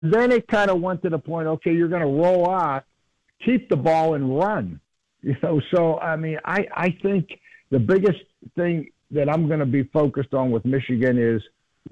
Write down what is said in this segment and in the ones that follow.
then it kind of went to the point, okay, you're going to roll out, keep the ball and run. So, I mean, I think the biggest thing that I'm going to be focused on with Michigan is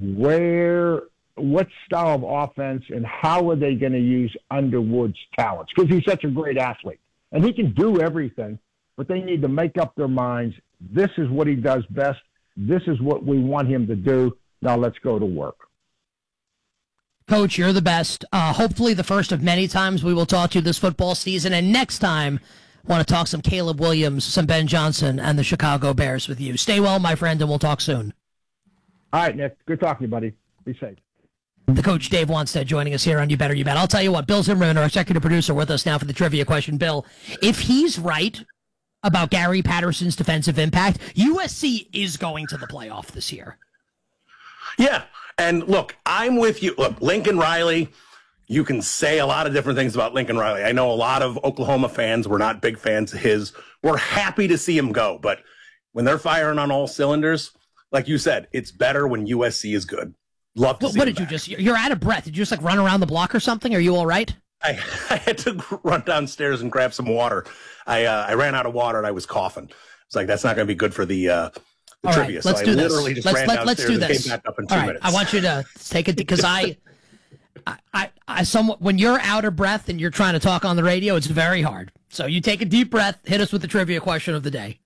what style of offense and how are they going to use Underwood's talents? Because he's such a great athlete. And he can do everything, but they need to make up their minds. This is what he does best. This is what we want him to do. Now let's go to work. Coach, you're the best. Hopefully the first of many times we will talk to you this football season. And next time, I want to talk some Caleb Williams, some Ben Johnson, and the Chicago Bears with you. Stay well, my friend, and we'll talk soon. All right, Nick. Good talking to you, buddy. Be safe. The coach, Dave Wanstead, joining us here on You Better You Bet. I'll tell you what, Bill Zimmerman, our executive producer, with us now for the trivia question. Bill, if he's right about Gary Patterson's defensive impact, USC is going to the playoff this year. Yeah, and look, I'm with you. Look, Lincoln Riley, you can say a lot of different things about Lincoln Riley. I know a lot of Oklahoma fans were not big fans of his. We're happy to see him go, but when they're firing on all cylinders, like you said, it's better when USC is good. Love to see what did back. You're out of breath. Did you just like run around the block or something? Are you all right? I had to run downstairs and grab some water. I ran out of water and I was coughing. It's like, that's not going to be good for the trivia. Right, let's do this. Let's do this. Came back up in 2 minutes. I want you to take it because I somewhat, when you're out of breath and you're trying to talk on the radio, it's very hard. So you take a deep breath, hit us with the trivia question of the day.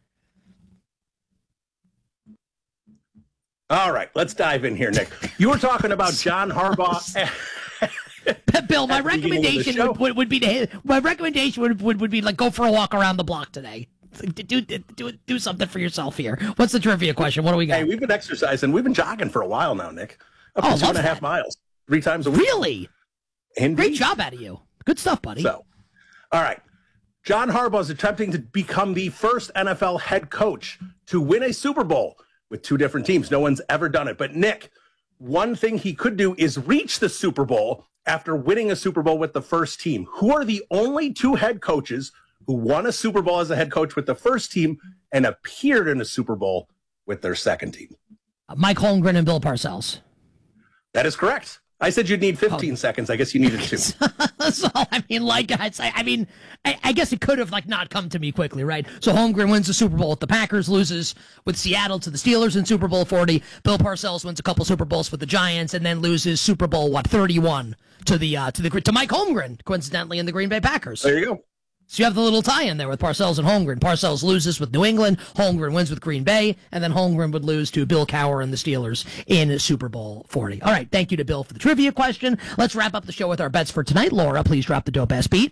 All right, let's dive in here, Nick. You were talking about John Harbaugh. Bill, my recommendation would be like go for a walk around the block today. Do something for yourself here. What's the trivia question? What do we got? Hey, we've been exercising. We've been jogging for a while now, Nick. Up to 2.5 miles, 3 times a week. Really? Indeed. Great job out of you. Good stuff, buddy. So, all right. John Harbaugh is attempting to become the first NFL head coach to win a Super Bowl with 2 different teams. No one's ever done it. But, Nick, one thing he could do is reach the Super Bowl after winning a Super Bowl with the first team. Who are the only 2 head coaches who won a Super Bowl as a head coach with the first team and appeared in a Super Bowl with their second team? Mike Holmgren and Bill Parcells. That is correct. I said you'd need 15 seconds. I guess you needed 2. So, I guess it could have not come to me quickly, right? So Holmgren wins the Super Bowl with the Packers, loses with Seattle to the Steelers in Super Bowl 40. Bill Parcells wins a couple Super Bowls with the Giants and then loses Super Bowl 31 to Mike Holmgren, coincidentally, in the Green Bay Packers. There you go. So you have the little tie-in there with Parcells and Holmgren. Parcells loses with New England. Holmgren wins with Green Bay. And then Holmgren would lose to Bill Cowher and the Steelers in Super Bowl 40. All right, thank you to Bill for the trivia question. Let's wrap up the show with our bets for tonight. Laura, please drop the dope-ass beat.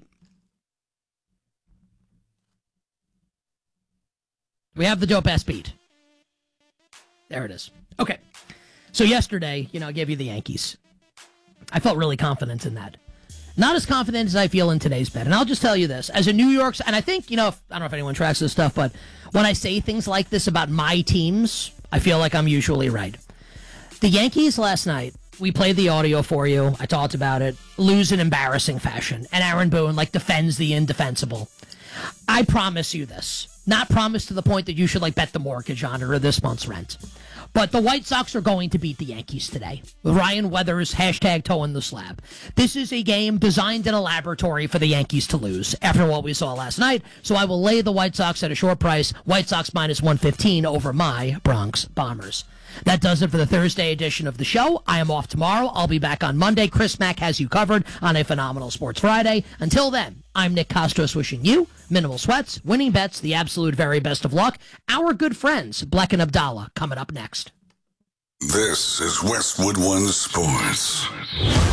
We have the dope-ass beat. There it is. Okay. So yesterday, I gave you the Yankees. I felt really confident in that. Not as confident as I feel in today's bet. And I'll just tell you this. As a New York, and I think, I don't know if anyone tracks this stuff, but when I say things like this about my teams, I feel like I'm usually right. The Yankees last night, we played the audio for you. I talked about it. Lose in embarrassing fashion. And Aaron Boone, defends the indefensible. I promise you this. Not promise to the point that you should, bet the mortgage on it or this month's rent. But the White Sox are going to beat the Yankees today. With Ryan Weathers, #toeing the slab. This is a game designed in a laboratory for the Yankees to lose, after what we saw last night. So I will lay the White Sox at a short price, White Sox minus 115 over my Bronx Bombers. That does it for the Thursday edition of the show. I am off tomorrow. I'll be back on Monday. Chris Mack has you covered on a phenomenal Sports Friday. Until then, I'm Nick Costos wishing you minimal sweats, winning bets, the absolute very best of luck. Our good friends, Black and Abdallah, coming up next. This is Westwood One Sports.